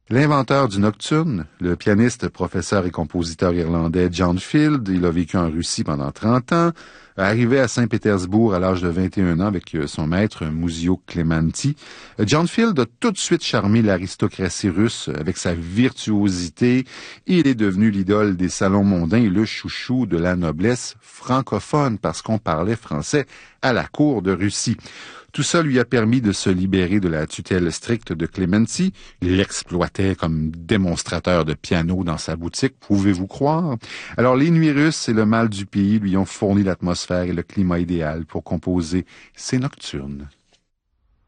L'inventeur du nocturne, le pianiste, professeur et compositeur irlandais John Field, il a vécu en Russie pendant 30 ans, arrivé à Saint-Pétersbourg à l'âge de 21 ans avec son maître Muzio Clementi. John Field a tout de suite charmé l'aristocratie russe avec sa virtuosité. Il est devenu l'idole des salons mondains et le chouchou de la noblesse francophone parce qu'on parlait français à la cour de Russie. Tout ça lui a permis de se libérer de la tutelle stricte de Clementi. Il l'exploitait comme démonstrateur de piano dans sa boutique, pouvez-vous croire? Alors les nuits russes et le mal du pays lui ont fourni l'atmosphère et le climat idéal pour composer ses nocturnes.